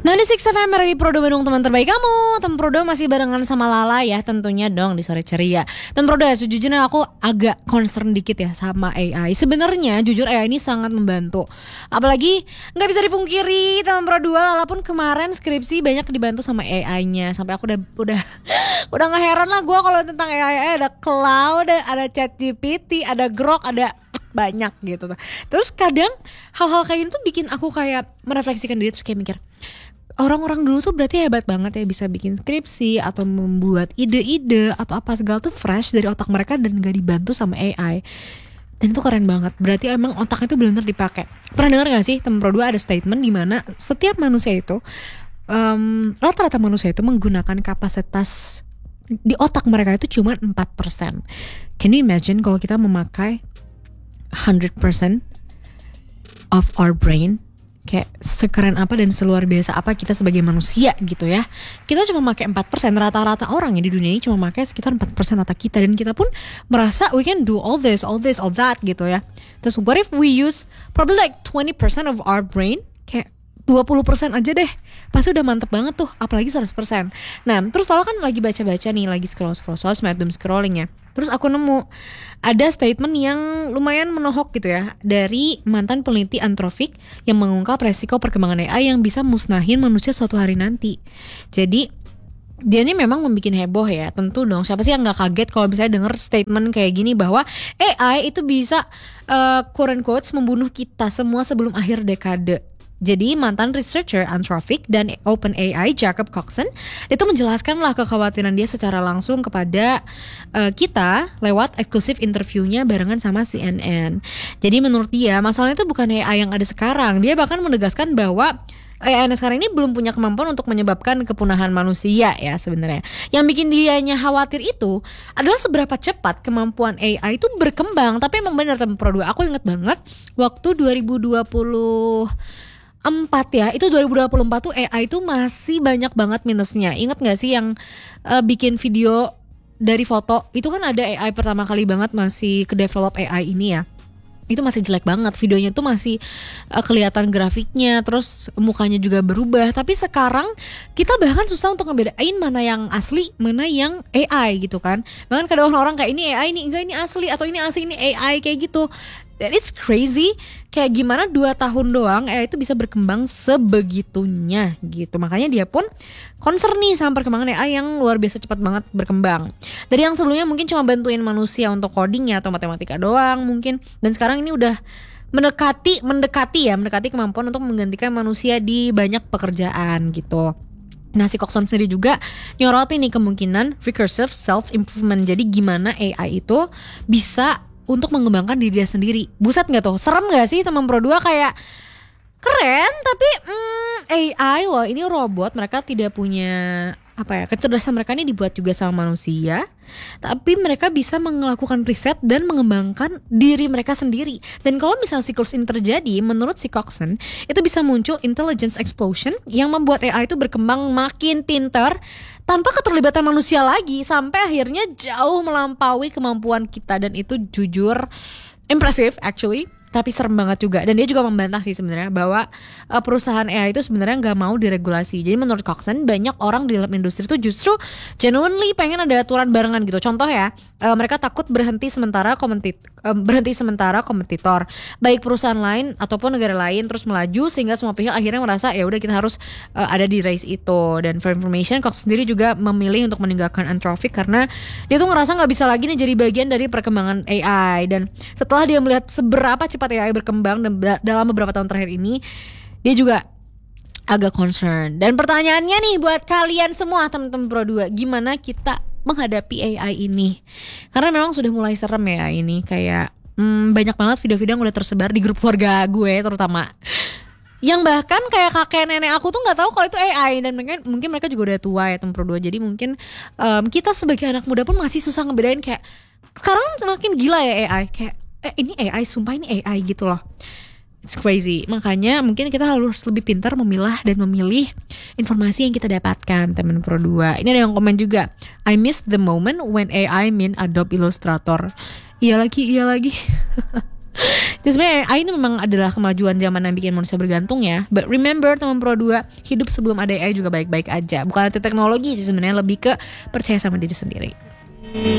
96 FM dari Prodo Bandung, teman terbaik kamu. Teman Prodo masih barengan sama Lala ya, tentunya dong di sore ceria. Teman Prodo, sejujurnya aku agak concern dikit ya sama AI. Sebenarnya jujur AI ini sangat membantu. Apalagi nggak bisa dipungkiri teman Prodo, Lala pun kemarin skripsi banyak dibantu sama AI-nya. Sampai aku udah nggak heran lah gue kalau tentang AI. Ada Cloud, ada ChatGPT, ada Grok, ada banyak gitu. Terus kadang hal-hal kayak ini tuh bikin aku kayak merefleksikan diri, terus kayak mikir, orang-orang dulu tuh berarti hebat banget ya, bisa bikin skripsi atau membuat ide-ide atau apa segala tuh fresh dari otak mereka dan gak dibantu sama AI. Dan itu keren banget, berarti emang otaknya tuh benar-benar dipakai. Pernah dengar gak sih temen Pro 2 ada statement di mana setiap manusia itu rata-rata manusia itu menggunakan kapasitas di otak mereka itu cuma 4%. Can you imagine kalau kita memakai 100% of our brain? Kayak sekeren apa dan seluar biasa apa kita sebagai manusia gitu ya. Kita cuma pakai 4%, rata-rata orang ya di dunia ini cuma pakai sekitar 4% otak kita. Dan kita pun merasa we can do all this, all that gitu ya. Terus what if we use probably like 20% of our brain? Kayak 20% aja deh, pasti udah mantep banget tuh, apalagi 100%. Nah terus lalu kan lagi baca-baca nih, lagi scroll sosmed, doom scrolling ya. Terus aku nemu ada statement yang lumayan menohok gitu ya, dari mantan peneliti Anthropic yang mengungkap resiko perkembangan AI yang bisa musnahin manusia suatu hari nanti. Jadi dia ini memang membuat heboh ya, tentu dong. Siapa sih yang nggak kaget kalau misalnya denger statement kayak gini bahwa AI itu bisa quote quotes membunuh kita semua sebelum akhir dekade. Jadi mantan researcher Anthropic dan OpenAI Jacob Coxon itu menjelaskanlah kekhawatiran dia secara langsung kepada kita lewat eksklusif interviewnya barengan sama CNN. Jadi menurut dia masalahnya itu bukan AI yang ada sekarang. Dia bahkan menegaskan bahwa AI sekarang ini belum punya kemampuan untuk menyebabkan kepunahan manusia ya sebenarnya. Yang bikin dianya khawatir itu adalah seberapa cepat kemampuan AI itu berkembang. Tapi emang benar teman Pro 2, aku inget banget waktu 2024 ya, itu 2024 tuh AI itu masih banyak banget minusnya. Ingat gak sih yang bikin video dari foto, itu kan ada AI pertama kali banget masih ke develop AI ini ya. Itu masih jelek banget, videonya tuh masih kelihatan grafiknya, terus mukanya juga berubah. Tapi sekarang kita bahkan susah untuk ngebedain mana yang asli, mana yang AI gitu kan. Bahkan kadang orang kayak ini AI, ini enggak, ini asli, atau ini asli, ini AI kayak gitu. And it's crazy, kayak gimana 2 tahun doang AI itu bisa berkembang sebegitunya gitu. Makanya dia pun concern nih sama perkembangan AI yang luar biasa cepat banget berkembang. Dari yang sebelumnya mungkin cuma bantuin manusia untuk coding ya atau matematika doang mungkin, dan sekarang ini udah mendekati kemampuan untuk menggantikan manusia di banyak pekerjaan gitu. Nah si Coxon sendiri juga nyoroti nih kemungkinan recursive self-improvement. Jadi gimana AI itu bisa untuk mengembangkan diri dia sendiri. Buset gak tuh? Serem gak sih teman Pro 2? Kayak keren tapi AI loh, ini robot, mereka tidak punya kecerdasan mereka ini dibuat juga sama manusia, tapi mereka bisa melakukan riset dan mengembangkan diri mereka sendiri. Dan kalau misalnya siklus ini terjadi, menurut si Coxon, itu bisa muncul intelligence explosion yang membuat AI itu berkembang makin pintar tanpa keterlibatan manusia lagi, sampai akhirnya jauh melampaui kemampuan kita. Dan itu jujur impressive actually, tapi serem banget juga. Dan dia juga membantah sih sebenarnya bahwa perusahaan AI itu sebenarnya nggak mau diregulasi. Jadi menurut Coxon, banyak orang di dalam industri itu justru genuinely pengen ada aturan barengan gitu. Contoh ya, mereka takut berhenti sementara kompetitor, baik perusahaan lain ataupun negara lain terus melaju, sehingga semua pihak akhirnya merasa ya udah kita harus ada di race itu. Dan for information, Coxon sendiri juga memilih untuk meninggalkan Anthropic karena dia tuh ngerasa nggak bisa lagi nih jadi bagian dari perkembangan AI. Dan setelah dia melihat seberapa cepat AI berkembang dan dalam beberapa tahun terakhir ini, dia juga agak concern. Dan pertanyaannya nih buat kalian semua teman-teman Pro 2, gimana kita menghadapi AI ini? Karena memang sudah mulai serem ya ini, kayak banyak banget video-video yang udah tersebar di grup keluarga gue terutama, yang bahkan kayak kakek nenek aku tuh nggak tahu kalau itu AI. Dan mungkin mereka juga udah tua ya teman Pro 2. Jadi mungkin kita sebagai anak muda pun masih susah ngebedain, kayak sekarang semakin gila ya AI, kayak ini AI, sumpah ini AI gitu loh. It's crazy. Makanya mungkin kita harus lebih pintar memilah dan memilih informasi yang kita dapatkan teman Pro 2. Ini ada yang komen juga, I miss the moment when AI mean Adobe Illustrator. Iya lagi Jadi sebenarnya AI itu memang adalah kemajuan zaman yang bikin manusia bergantung ya. But remember teman Pro 2, hidup sebelum ada AI juga baik-baik aja. Bukan arti teknologi sih sebenarnya, lebih ke percaya sama diri sendiri.